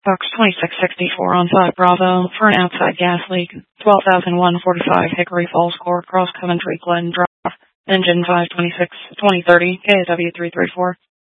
Box 2664 on 5 Bravo for an outside gas leak. 12,145 Hickory Falls Court, Cross Coventry, Glen Drive. Engine 526 2030 KSW 334.